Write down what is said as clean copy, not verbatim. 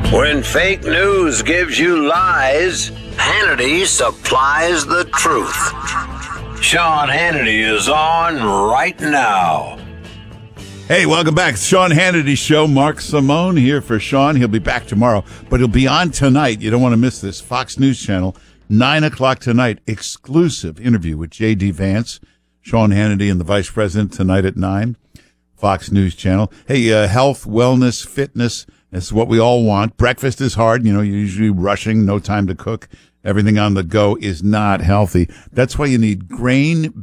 When fake news gives you lies, Hannity supplies the truth. Sean Hannity is on right now. Hey, welcome back. Sean Hannity Show. Mark Simone here for Sean. He'll be back tomorrow, but he'll be on tonight. You don't want to miss this. Fox News Channel, 9 o'clock tonight. Exclusive interview with J.D. Vance, Sean Hannity, and the Vice President tonight at 9. Fox News Channel. Hey, health, wellness, fitness, that's what we all want. Breakfast is hard. You know, you're usually rushing, no time to cook. Everything on the go is not healthy. That's why you need grain